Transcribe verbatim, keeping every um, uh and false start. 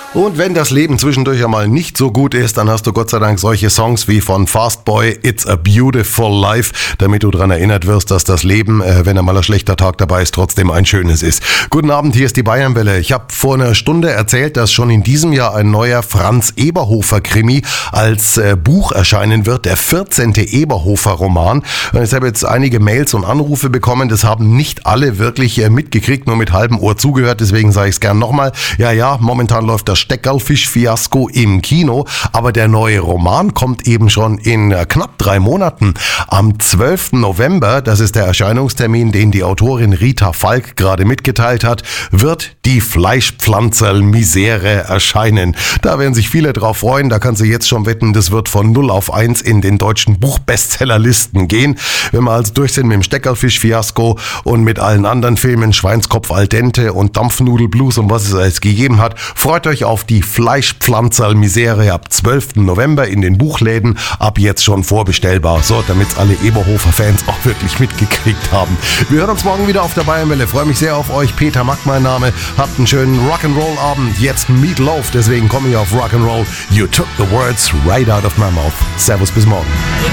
Und wenn das Leben zwischendurch einmal nicht so gut ist, dann hast du Gott sei Dank solche Songs wie von Fastboy, It's a Beautiful Life, damit du daran erinnert wirst, dass das Leben, äh, wenn einmal ein schlechter Tag dabei ist, trotzdem ein schönes ist. Guten Abend, hier ist die Bayernwelle. Ich habe vor einer Stunde erzählt, dass schon in diesem Jahr ein neuer Franz Eberhofer-Krimi als äh, Buch erscheinen wird, der vierzehnte Eberhofer-Roman. Und ich habe jetzt einige Mails und Anrufe bekommen, das haben nicht alle wirklich äh, mitgekriegt, nur mit halbem Ohr zugehört, deswegen sage ich es gern nochmal. Ja, ja, momentan läuft das Steckerlfisch-Fiasko im Kino, aber der neue Roman kommt eben schon in knapp drei Monaten. Am zwölften November, das ist der Erscheinungstermin, den die Autorin Rita Falk gerade mitgeteilt hat, wird die Fleischpflanzerl-Misere erscheinen. Da werden sich viele drauf freuen, da kannst du jetzt schon wetten, das wird von null auf eins in den deutschen Buchbestsellerlisten gehen. Wenn wir also durch sind mit dem Steckerlfisch-Fiasko und mit allen anderen Filmen, Schweinskopf al dente und Dampfnudelblues und was es alles gegeben hat, freut euch auf die Fleischpflanzerl-Misere ab zwölften November in den Buchläden, ab jetzt schon vorbestellbar, so damit's alle Eberhofer-Fans auch wirklich mitgekriegt haben. Wir hören uns morgen wieder auf der Bayernwelle, freue mich sehr auf euch, Peter Mack mein Name, habt einen schönen Rock'n'Roll-Abend, jetzt Meatloaf, deswegen komme ich auf Rock'n'Roll, you took the words right out of my mouth. Servus, bis morgen.